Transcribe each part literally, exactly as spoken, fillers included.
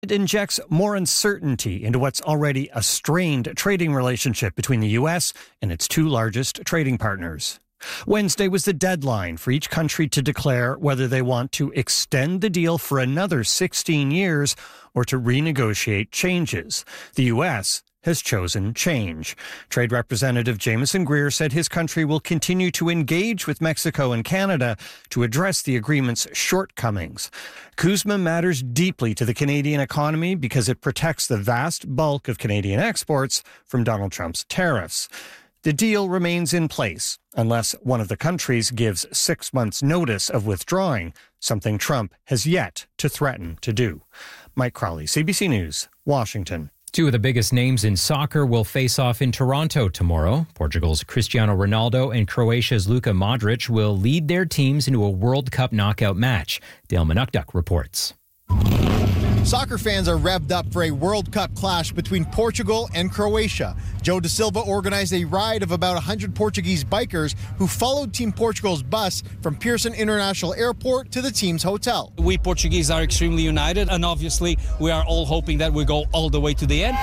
It injects more uncertainty into what's already a strained trading relationship between the U S and its two largest trading partners. Wednesday was the deadline for each country to declare whether they want to extend the deal for another sixteen years or to renegotiate changes. The U S has chosen change. Trade Representative Jameson Greer said his country will continue to engage with Mexico and Canada to address the agreement's shortcomings. CUSMA matters deeply to the Canadian economy because it protects the vast bulk of Canadian exports from Donald Trump's tariffs. The deal remains in place unless one of the countries gives six months' notice of withdrawing, something Trump has yet to threaten to do. Mike Crowley, C B C News, Washington. Two of the biggest names in soccer will face off in Toronto tomorrow. Portugal's Cristiano Ronaldo and Croatia's Luka Modric will lead their teams into a World Cup knockout match. Dale Manukduk reports. Soccer fans are revved up for a World Cup clash between Portugal and Croatia. Joe Da Silva organized a ride of about one hundred Portuguese bikers who followed Team Portugal's bus from Pearson International Airport to the team's hotel. We Portuguese are extremely united, and obviously we are all hoping that we go all the way to the end.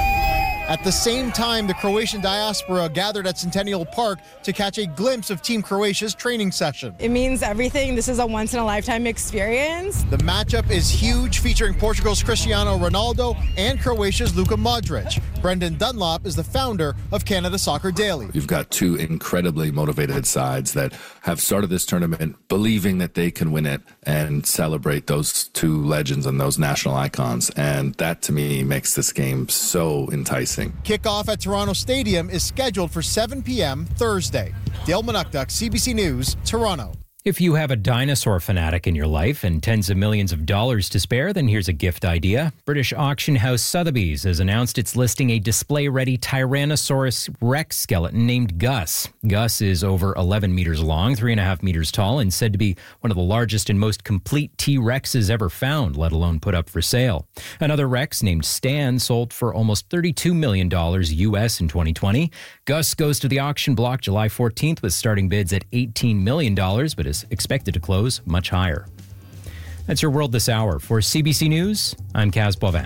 At the same time, the Croatian diaspora gathered at Centennial Park to catch a glimpse of Team Croatia's training session. It means everything. This is a once-in-a-lifetime experience. The matchup is huge, featuring Portugal's Cristiano Ronaldo and Croatia's Luka Modric. Brendan Dunlop is the founder of Canada Soccer Daily. You've got two incredibly motivated sides that have started this tournament believing that they can win it and celebrate those two legends and those national icons. And that, to me, makes this game so enticing. Kickoff at Toronto Stadium is scheduled for seven p.m. Thursday. Dale Manukduk, C B C News, Toronto. If you have a dinosaur fanatic in your life and tens of millions of dollars to spare, then here's a gift idea. British auction house Sotheby's has announced it's listing a display-ready Tyrannosaurus Rex skeleton named Gus. Gus is over eleven meters long, three and a half meters tall, and said to be one of the largest and most complete T-Rexes ever found, let alone put up for sale. Another Rex named Stan sold for almost thirty-two million dollars U S in twenty twenty. Gus goes to the auction block July fourteenth with starting bids at eighteen million dollars, but is expected to close much higher. That's your world this hour. For C B C News, I'm Kaz Boivin.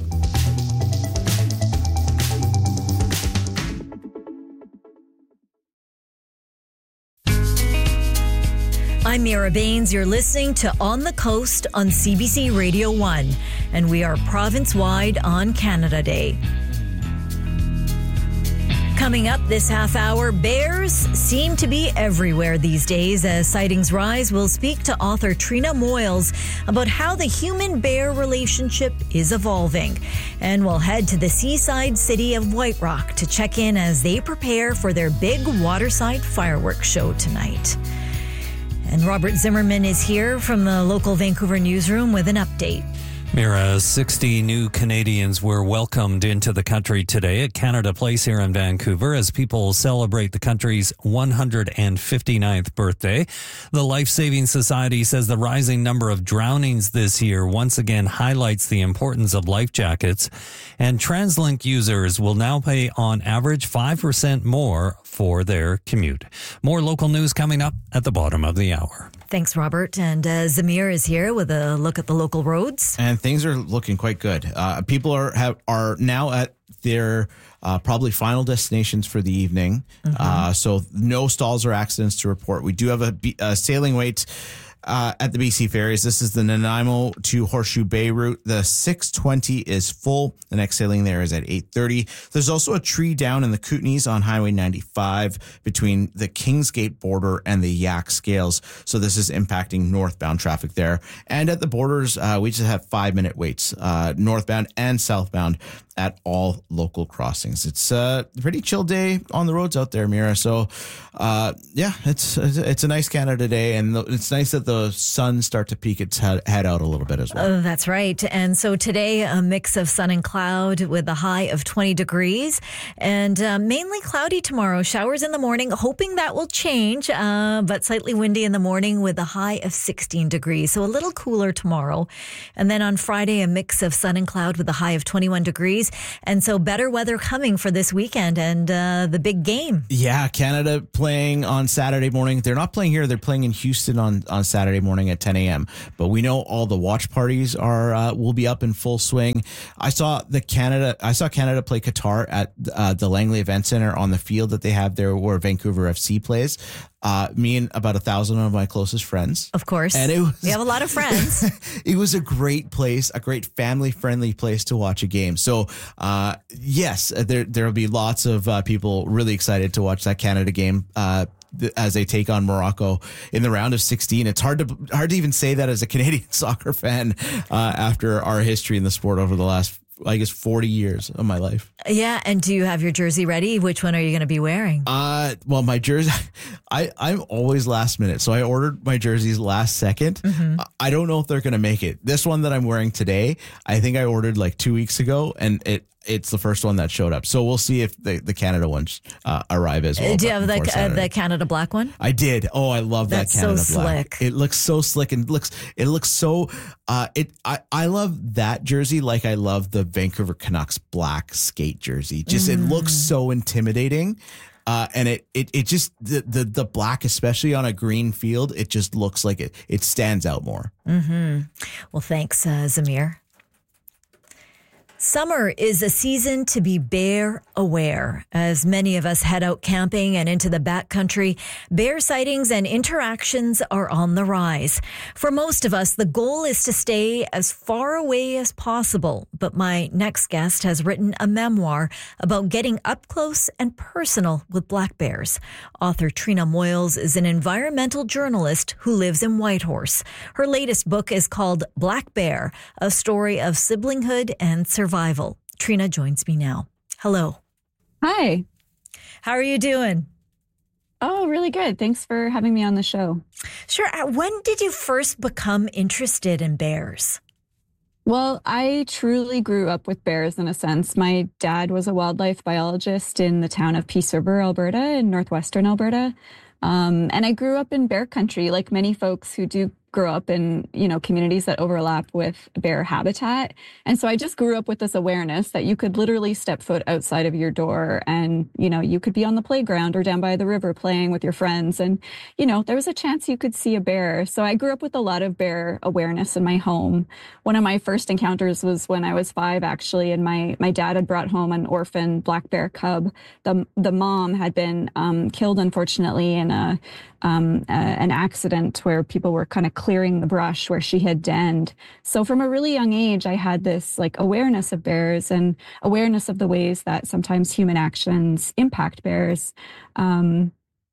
I'm Mira Baines. You're listening to On the Coast on C B C Radio one, and we are province-wide on Canada Day. Coming up this half hour, bears seem to be everywhere these days. As sightings rise, we'll speak to author Trina Moyles about how the human-bear relationship is evolving. And we'll head to the seaside city of White Rock to check in as they prepare for their big waterside fireworks show tonight. And Robert Zimmerman is here from the local Vancouver newsroom with an update. Mira, sixty new Canadians were welcomed into the country today at Canada Place here in Vancouver as people celebrate the country's one hundred fifty-ninth birthday. The Life Saving Society says the rising number of drownings this year once again highlights the importance of life jackets, and TransLink users will now pay on average five percent more for their commute. More local news coming up at the bottom of the hour. Thanks, Robert. And uh, Zamir is here with a look at the local roads. And things are looking quite good. Uh, people are have, are now at their uh, probably final destinations for the evening. Mm-hmm. Uh, so no stalls or accidents to report. We do have a, a sailing wait Uh, at the B C Ferries. This is the Nanaimo to Horseshoe Bay route. The six twenty is full. The next sailing there is at eight thirty. There's also a tree down in the Kootenays on Highway ninety-five between the Kingsgate border and the Yak Scales. So this is impacting northbound traffic there. And at the borders, uh, we just have five minute waits, uh, northbound and southbound at all local crossings. It's a pretty chill day on the roads out there, Mira. So, uh, yeah, it's it's a nice Canada Day, and it's nice that the sun start to peek its head, head out a little bit as well. Oh, that's right. And so today, a mix of sun and cloud with a high of twenty degrees, and uh, mainly cloudy tomorrow. Showers in the morning, hoping that will change, uh, but slightly windy in the morning with a high of sixteen degrees. So a little cooler tomorrow. And then on Friday, a mix of sun and cloud with a high of twenty-one degrees. And so better weather coming for this weekend and uh, the big game. Yeah, Canada playing on Saturday morning. They're not playing here. They're playing in Houston on, on Saturday Saturday morning at ten a.m. But we know all the watch parties are uh, will be up in full swing. I saw the Canada. I saw Canada play Qatar at uh, the Langley Event Center on the field that they have there where Vancouver F C plays. Uh, me and about a thousand of my closest friends. Of course. And it was, we have a lot of friends. It was a great place, a great family-friendly place to watch a game. So, uh, yes, there there will be lots of uh, people really excited to watch that Canada game uh, th- as they take on Morocco in the round of sixteen. It's hard to hard to even say that as a Canadian soccer fan uh, after our history in the sport over the last, I guess, forty years of my life. Yeah. And do you have your jersey ready? Which one are you going to be wearing? Uh, well, my jersey, I, I'm always last minute. So I ordered my jerseys last second. Mm-hmm. I don't know if they're going to make it. This one that I'm wearing today, I think I ordered like two weeks ago and it, it's the first one that showed up. So we'll see if the, the Canada ones uh, arrive as well. Do you have the, uh, the Canada black one? I did. Oh, I love That's that Canada so black. Slick. It looks so slick and looks, it looks so, uh, it, I, I love that jersey. Like I love the Vancouver Canucks black skate jersey. Just, mm. it looks so intimidating. Uh, and it, it, it just, the, the, the black, especially on a green field, it just looks like it, it stands out more. Mm-hmm. Well, thanks, uh, Zamir. Summer is a season to be bear aware. As many of us head out camping and into the backcountry, bear sightings and interactions are on the rise. For most of us, the goal is to stay as far away as possible. But my next guest has written a memoir about getting up close and personal with black bears. Author Trina Moyles is an environmental journalist who lives in Whitehorse. Her latest book is called Black Bear, a story of siblinghood and survival. Survival. Trina joins me now. Hello. Hi. How are you doing? Oh, really good. Thanks for having me on the show. Sure. When did you first become interested in bears? Well, I truly grew up with bears in a sense. My dad was a wildlife biologist in the town of Peace River, Alberta, in northwestern Alberta. Um, and I grew up in bear country, like many folks who do grow up in, you know, communities that overlap with bear habitat. And so I just grew up with this awareness that you could literally step foot outside of your door and, you know, you could be on the playground or down by the river playing with your friends. And, you know, there was a chance you could see a bear. So I grew up with a lot of bear awareness in my home. One of my first encounters was when I was five, actually, and my, my dad had brought home an orphan black bear cub. The, the mom had been um, killed, unfortunately, in a Um, uh, an accident where people were kind of clearing the brush where she had denned. So from a really young age, I had this like awareness of bears and awareness of the ways that sometimes human actions impact bears. Um,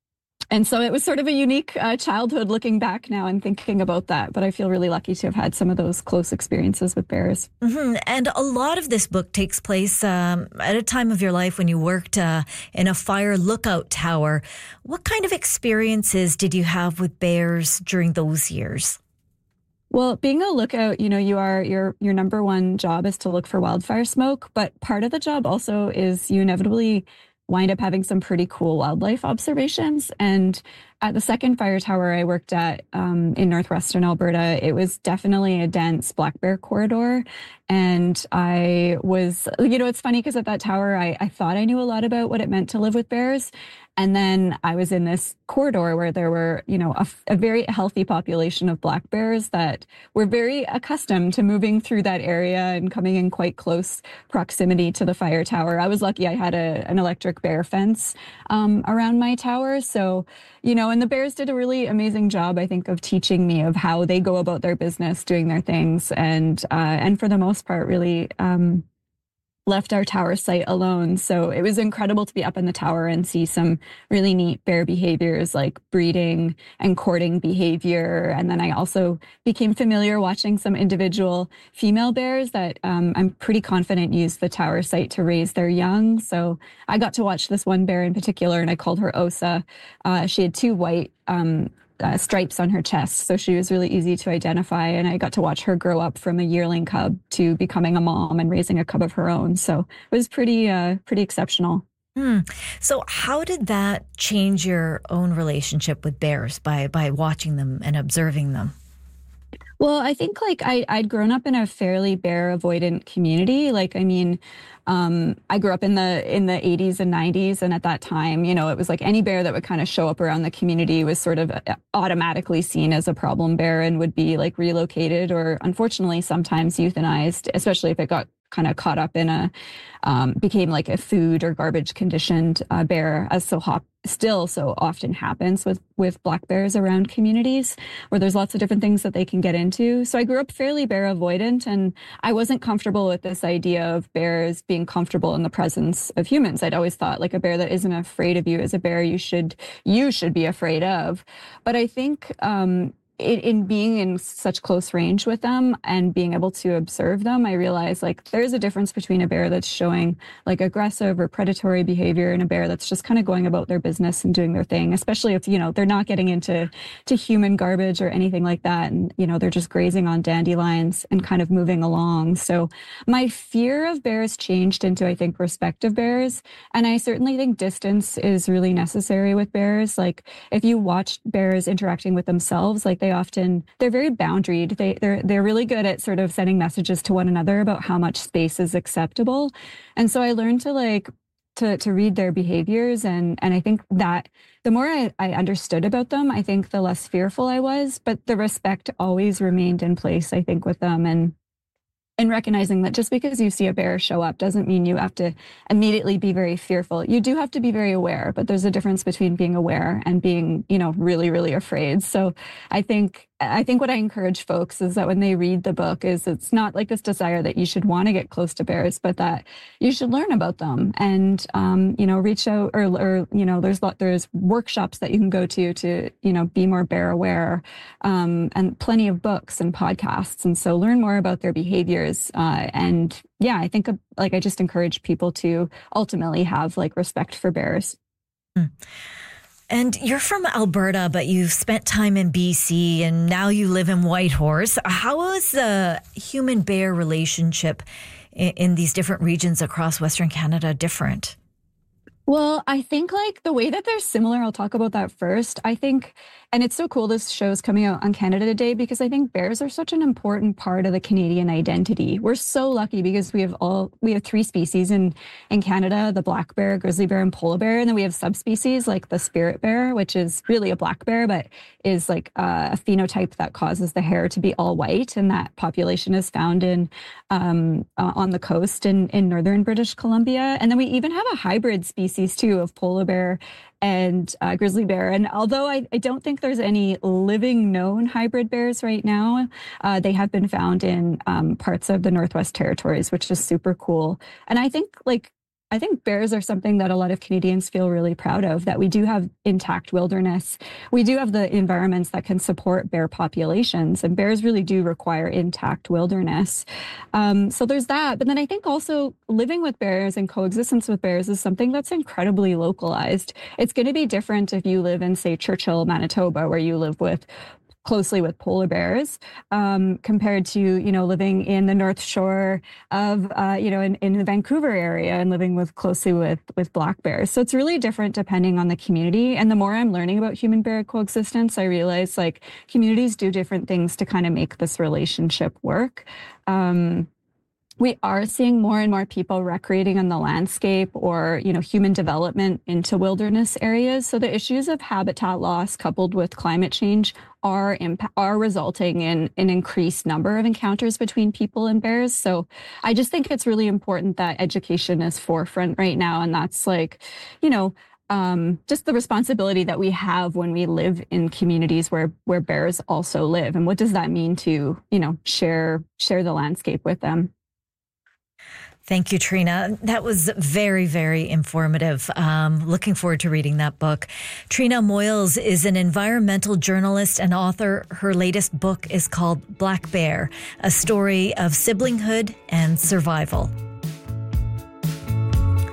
and so it was sort of a unique uh, childhood looking back now and thinking about that. But I feel really lucky to have had some of those close experiences with bears. Mm-hmm. And a lot of this book takes place um, at a time of your life when you worked uh, in a fire lookout tower. What kind of experiences did you have with bears during those years? Well, being a lookout, you know, you are your your number one job is to look for wildfire smoke. But part of the job also is you inevitably wind up having some pretty cool wildlife observations. And at the second fire tower I worked at um, in northwestern Alberta, it was definitely a dense black bear corridor. And I was, you know, it's funny because at that tower, I, I thought I knew a lot about what it meant to live with bears. And then I was in this corridor where there were, you know, a, a very healthy population of black bears that were very accustomed to moving through that area and coming in quite close proximity to the fire tower. I was lucky I had a, an electric bear fence um, around my tower. So, you know, and the bears did a really amazing job, I think, of teaching me of how they go about their business, doing their things. And, uh, and for the most part, really, um, left our tower site alone. So it was incredible to be up in the tower and see some really neat bear behaviors like breeding and courting behavior. And then I also became familiar watching some individual female bears that um, I'm pretty confident used the tower site to raise their young. So I got to watch this one bear in particular, and I called her Osa. Uh, she had two white um, Uh, stripes on her chest. So she was really easy to identify. And I got to watch her grow up from a yearling cub to becoming a mom and raising a cub of her own. So it was pretty, uh, pretty exceptional. Hmm. So how did that change your own relationship with bears by, by watching them and observing them? Well, I think like I, I'd grown up in a fairly bear avoidant community. Like, I mean, um, I grew up in the in the eighties and nineties. And at that time, you know, it was like any bear that would kind of show up around the community was sort of automatically seen as a problem bear and would be like relocated or unfortunately sometimes euthanized, especially if it got kind of caught up in a, um, became like a food or garbage conditioned uh, bear, as so hop still so often happens with, with black bears around communities where there's lots of different things that they can get into. So I grew up fairly bear avoidant, and I wasn't comfortable with this idea of bears being comfortable in the presence of humans. I'd always thought like a bear that isn't afraid of you is a bear you should, you should be afraid of. But I think, um, In, in being in such close range with them and being able to observe them, I realized like there's a difference between a bear that's showing like aggressive or predatory behavior and a bear that's just kind of going about their business and doing their thing, especially if, you know, they're not getting into to human garbage or anything like that. And, you know, they're just grazing on dandelions and kind of moving along. So my fear of bears changed into, I think, respect of bears. And I certainly think distance is really necessary with bears. Like if you watch bears interacting with themselves, like they often, they're very boundaried. They, they're, they're really good at sort of sending messages to one another about how much space is acceptable. And so I learned to like, to, to read their behaviors. And, and I think that the more I, I understood about them, I think the less fearful I was, but the respect always remained in place, I think, with them. And And recognizing that just because you see a bear show up doesn't mean you have to immediately be very fearful. You do have to be very aware, but there's a difference between being aware and being, you know, really, really afraid. So I think I think what I encourage folks is that when they read the book is it's not like this desire that you should want to get close to bears, but that you should learn about them and, um, you know, reach out or, or, you know, there's lot, there's workshops that you can go to, to, you know, be more bear aware, um, and plenty of books and podcasts. And so learn more about their behaviors. Uh, and yeah, I think uh, like I just encourage people to ultimately have like respect for bears. Hmm. And you're from Alberta, but you've spent time in B C and now you live in Whitehorse. How is the human-bear relationship in, in these different regions across Western Canada different? Well, I think like the way that they're similar, I'll talk about that first. I think, and it's so cool this show is coming out on Canada Day because I think bears are such an important part of the Canadian identity. We're so lucky because we have all, we have three species in, in Canada, the black bear, grizzly bear, and polar bear. And then we have subspecies like the spirit bear, which is really a black bear, but is like uh, a phenotype that causes the hair to be all white. And that population is found in um, uh, on the coast in, in northern British Columbia. And then we even have a hybrid species too of polar bear and uh, grizzly bear. And although I, I don't think there's any living known hybrid bears right now, uh, they have been found in um, parts of the Northwest Territories, which is super cool. And I think like I think bears are something that a lot of Canadians feel really proud of, that we do have intact wilderness. We do have the environments that can support bear populations, and bears really do require intact wilderness. Um, so there's that. But then I think also living with bears and coexistence with bears is something that's incredibly localized. It's going to be different if you live in, say, Churchill, Manitoba, where you live with closely with polar bears, um, compared to, you know, living in the North Shore of, uh, you know, in, in the Vancouver area and living with closely with, with black bears. So it's really different depending on the community. And the more I'm learning about human bear coexistence, I realize like communities do different things to kind of make this relationship work. Um, We are seeing more and more people recreating on the landscape or, you know, human development into wilderness areas. So the issues of habitat loss coupled with climate change are imp- are resulting in an increased number of encounters between people and bears. So I just think it's really important that education is forefront right now. And that's like, you know, Um, just the responsibility that we have when we live in communities where where bears also live. And what does that mean to, you know, share share the landscape with them? Thank you, Trina. That was very, very informative. Um, looking forward to reading that book. Trina Moyles is an environmental journalist and author. Her latest book is called Black Bear, a story of siblinghood and survival.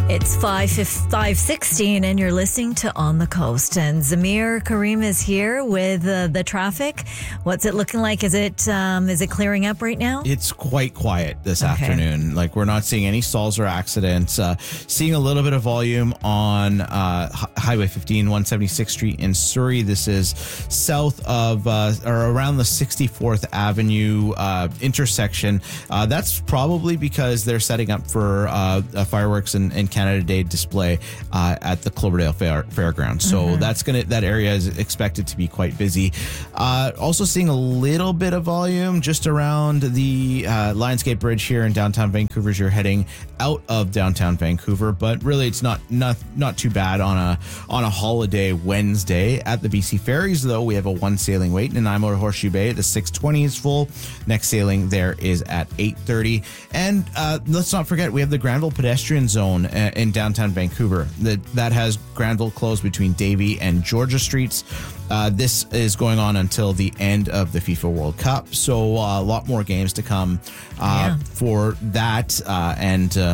It's five sixteen and you're listening to On the Coast. And Zamir Karim is here with uh, the traffic. What's it looking like? Is it um, is it clearing up right now? It's quite quiet this Okay. afternoon. Like, we're not seeing any stalls or accidents. Uh, seeing a little bit of volume on uh, Hi- Highway fifteen, one seventy-sixth Street in Surrey. This is south of uh, or around the sixty-fourth Avenue uh, intersection. Uh, that's probably because they're setting up for uh, a fireworks and, and Canada Day display uh, at the Cloverdale Fair, Fairgrounds. So Mhm. that's gonna that area is expected to be quite busy. Uh, also seeing a little bit of volume just around the uh, Lionsgate Bridge here in downtown Vancouver as you're heading out of downtown Vancouver. But really, it's not not not too bad on a on a holiday Wednesday at the B C Ferries. Though we have a one sailing wait in Nanaimo to Horseshoe Bay. The six twenty is full. Next sailing there is at eight thirty. And uh, let's not forget we have the Granville pedestrian zone uh, in downtown Vancouver. That that has Granville closed between Davie and Georgia Streets. Uh, this is going on until the end of the FIFA World Cup, so uh, a lot more games to come uh, Yeah. for that, uh, and uh,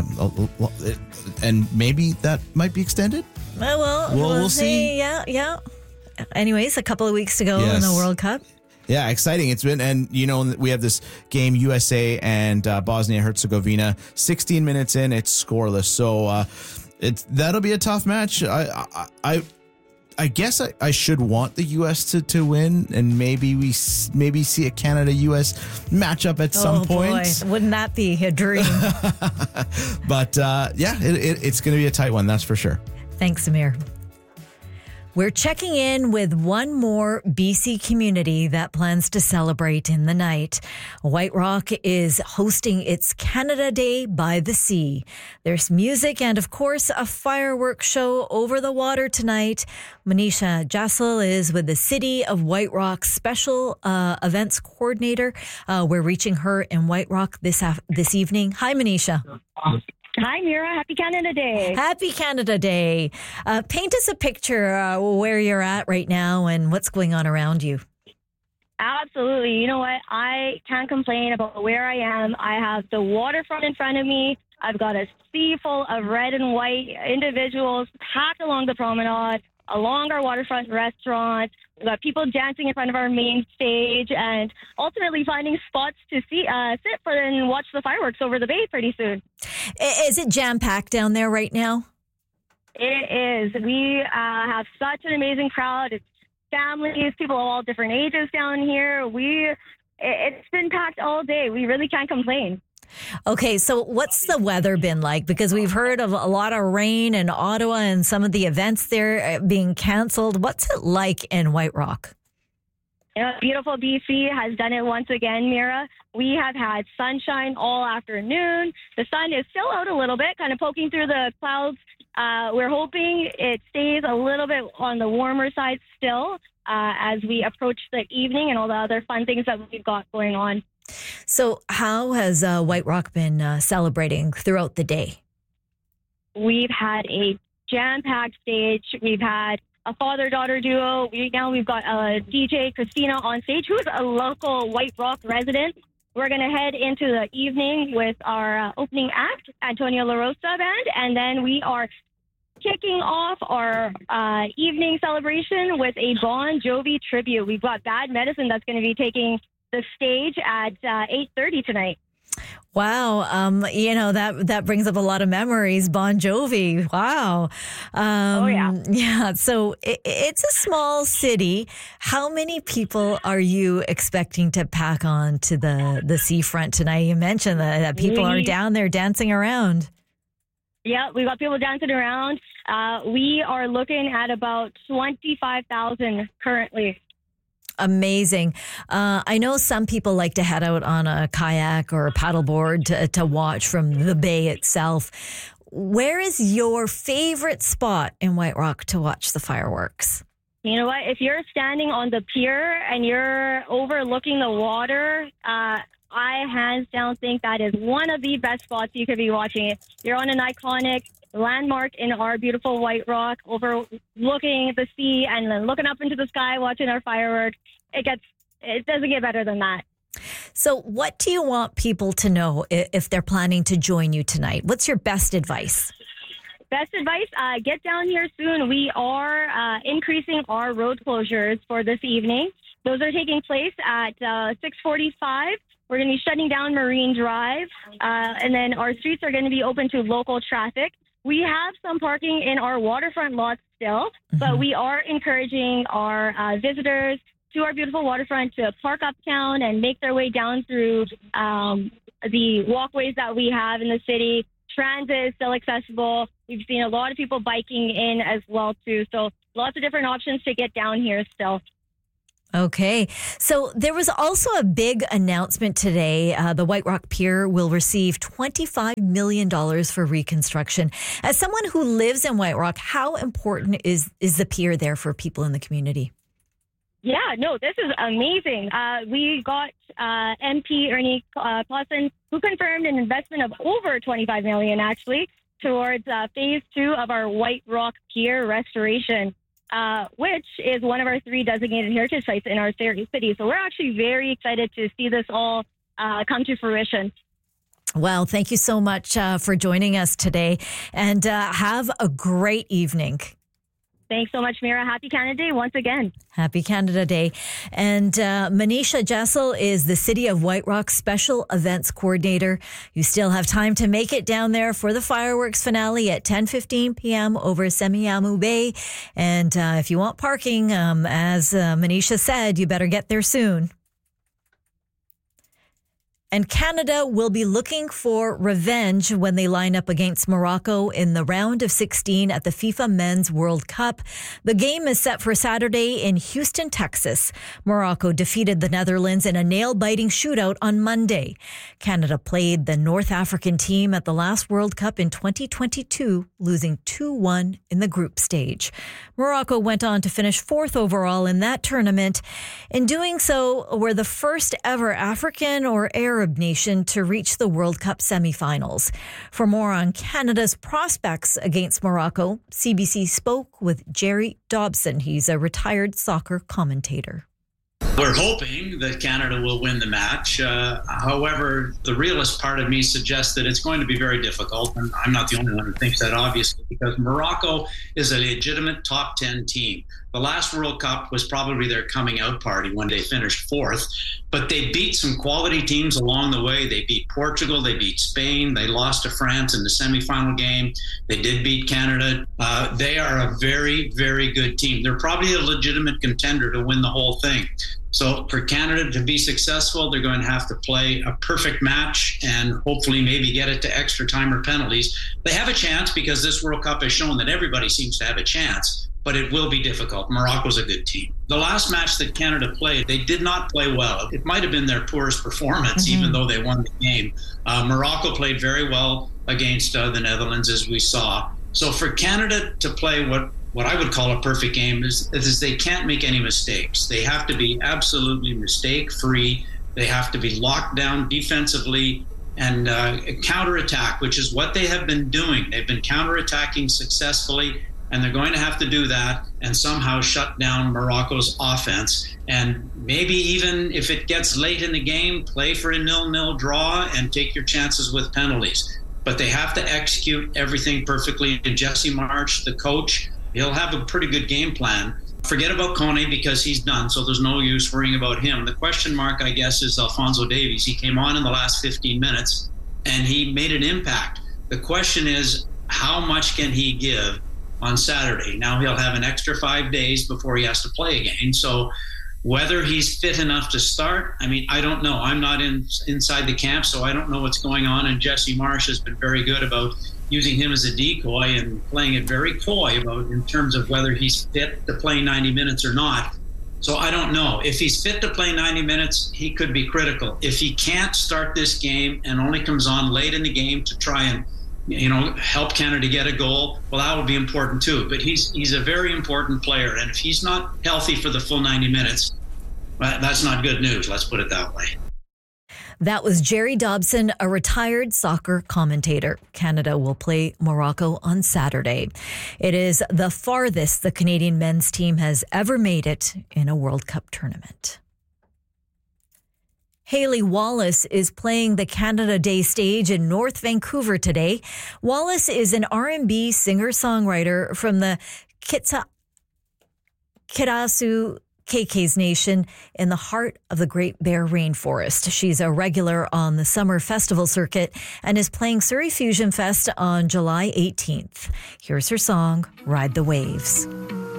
and maybe that might be extended. Uh, well, We'll- we'll, we'll see. see. Yeah, yeah. Anyways, a couple of weeks to go in Yes. the World Cup. Yeah, exciting. It's been, and you know, we have this game, U S A and uh, Bosnia Herzegovina. sixteen minutes in, it's scoreless. So uh, it's that'll be a tough match. I, I, I, I guess I, I should want the U S to, to win, and maybe we s- maybe see a Canada U S matchup at some oh point. boy, wouldn't that be a dream? But uh, yeah, it, it, it's going to be a tight one, that's for sure. Thanks, Amir. We're checking in with one more B C community that plans to celebrate in the night. White Rock is hosting its Canada Day by the Sea. There's music and, of course, a fireworks show over the water tonight. Manisha Jassel is with the City of White Rock Special uh, Events Coordinator. Uh, we're reaching her in White Rock this af- this evening. Hi, Manisha. Hi, Mira. Happy Canada Day. Happy Canada Day. Uh, paint us a picture uh, where you're at right now and what's going on around you. Absolutely. You know what? I can't complain about where I am. I have the waterfront in front of me. I've got a sea full of red and white individuals packed along the promenade, along our waterfront restaurant. We've got people dancing in front of our main stage and ultimately finding spots to see, uh, sit for and watch the fireworks over the bay pretty soon. I- Is it jam-packed down there right now? It is. We uh, have such an amazing crowd. It's families, people of all different ages down here. We, it- it's been packed all day. We really can't complain. Okay, so what's the weather been like? Because we've heard of a lot of rain in Ottawa and some of the events there being canceled. What's it like in White Rock? You know, beautiful B C has done it once again, Mira. We have had sunshine all afternoon. The sun is still out a little bit, kind of poking through the clouds. Uh, we're hoping it stays a little bit on the warmer side still uh, as we approach the evening and all the other fun things that we've got going on. So how has uh, White Rock been uh, celebrating throughout the day? We've had a jam-packed stage. We've had a father-daughter duo. We, now we've got a D J, Christina, on stage, who's a local White Rock resident. We're going to head into the evening with our uh, opening act, Antonio La Rosa Band, and then we are kicking off our uh, evening celebration with a Bon Jovi tribute. We've got Bad Medicine that's going to be taking the stage at uh, eight thirty tonight. Wow, um, you know, that that brings up a lot of memories. Bon Jovi, wow. Um, Oh, yeah. Yeah, so it, it's a small city. How many people are you expecting to pack on to the, the seafront tonight? You mentioned that, that people are We- down there dancing around. Yeah, we've got people dancing around. Uh, we are looking at about twenty-five thousand currently. Amazing. Uh, I know some people like to head out on a kayak or a paddleboard to, to watch from the bay itself. Where is your favorite spot in White Rock to watch the fireworks? You know what? If you're standing on the pier and you're overlooking the water, uh, I hands down think that is one of the best spots you could be watching it. You're on an iconic landmark in our beautiful White Rock, overlooking the sea and then looking up into the sky, watching our fireworks. It gets, it doesn't get better than that. So what do you want people to know i- if they're planning to join you tonight? What's your best advice? best advice, uh, get down here soon. We are uh, increasing our road closures for this evening. Those are taking place at uh, six forty-five. We're going to be shutting down Marine Drive, uh, and then our streets are going to be open to local traffic. We have some parking in our waterfront lots still, mm-hmm. but we are encouraging our uh, visitors to our beautiful waterfront to park uptown and make their way down through um, the walkways that we have in the city. Transit is still accessible. We've seen a lot of people biking in as well, too. So lots of different options to get down here still. Okay. So there was also a big announcement today. Uh, the White Rock Pier will receive twenty-five million dollars for reconstruction. As someone who lives in White Rock, how important is, is the pier there for people in the community? Yeah, no, this is amazing. Uh, we got uh, M P Ernie uh, Clausen, who confirmed an investment of over twenty-five million dollars actually towards uh, phase two of our White Rock Pier restoration. Uh, which is one of our three designated heritage sites in our city. So we're actually very excited to see this all uh, come to fruition. Well, thank you so much uh, for joining us today, and uh, have a great evening. Thanks so much, Mira. Happy Canada Day once again. Happy Canada Day. And uh, Manisha Jessel is the City of White Rock Special Events Coordinator. You still have time to make it down there for the fireworks finale at ten fifteen p.m. over Semiahmoo Bay. And uh, if you want parking, um, as uh, Manisha said, you better get there soon. And Canada will be looking for revenge when they line up against Morocco in the round of sixteen at the FIFA Men's World Cup. The game is set for Saturday in Houston, Texas. Morocco defeated the Netherlands in a nail-biting shootout on Monday. Canada played the North African team at the last World Cup in twenty twenty-two, losing two one in the group stage. Morocco went on to finish fourth overall in that tournament. In doing so, were the first ever African or Arab nation to reach the World Cup semifinals. For more on Canada's prospects against Morocco, C B C spoke with Jerry Dobson. He's a retired soccer commentator. We're hoping that Canada will win the match. Uh, however, the realist part of me suggests that it's going to be very difficult, and I'm not the only one who thinks that, obviously, because Morocco is a legitimate top ten team. The last World Cup was probably their coming out party when they finished fourth, but they beat some quality teams along the way. They beat Portugal, they beat Spain, they lost to France in the semifinal game. They did beat Canada. Uh, they are a very, very good team. They're probably a legitimate contender to win the whole thing. So for Canada to be successful, they're going to have to play a perfect match and hopefully maybe get it to extra time or penalties. They have a chance because this World Cup has shown that everybody seems to have a chance, but it will be difficult. Morocco's a good team. The last match that Canada played, they did not play well. It might have been their poorest performance, mm-hmm. even though they won the game. Uh, Morocco played very well against uh, the Netherlands, as we saw. So for Canada to play what What I would call a perfect game is, is they can't make any mistakes. They have to be absolutely mistake-free. They have to be locked down defensively and uh, counterattack, which is what they have been doing. They've been counterattacking successfully, and they're going to have to do that and somehow shut down Morocco's offense. And maybe even if it gets late in the game, play for a nil-nil draw and take your chances with penalties. But they have to execute everything perfectly. And Jesse Marsch, the coach, he'll have a pretty good game plan. Forget about Kone because he's done, so there's no use worrying about him. The question mark, I guess, is Alphonso Davies. He came on in the last fifteen minutes, and he made an impact. The question is, how much can he give on Saturday? Now he'll have an extra five days before he has to play again. So whether he's fit enough to start, I mean, I don't know. I'm not in inside the camp, so I don't know what's going on, and Jesse Marsch has been very good about using him as a decoy and playing it very coy about in terms of whether he's fit to play ninety minutes or not. So I don't know. If he's fit to play ninety minutes, he could be critical. If he can't start this game and only comes on late in the game to try and, you know, help Canada get a goal, well, that would be important too. But he's he's a very important player, and if he's not healthy for the full ninety minutes, that's not good news. Let's put it that way. That was Jerry Dobson, a retired soccer commentator. Canada will play Morocco on Saturday. It is the farthest the Canadian men's team has ever made it in a World Cup tournament. Hayley Wallace is playing the Canada Day stage in North Vancouver today. Wallace is an R and B singer-songwriter from the Kitsa, Kitasu K Ks Nation in the heart of the Great Bear Rainforest. She's a regular on the summer festival circuit and is playing Surrey Fusion Fest on July eighteenth. Here's her song, Ride the Waves.